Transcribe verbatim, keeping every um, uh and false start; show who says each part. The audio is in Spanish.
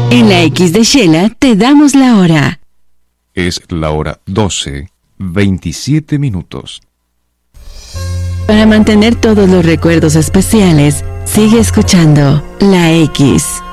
Speaker 1: En la X de Shela te damos la hora.
Speaker 2: Es la hora doce, veintisiete minutos.
Speaker 1: Para mantener todos los recuerdos especiales, sigue escuchando La X.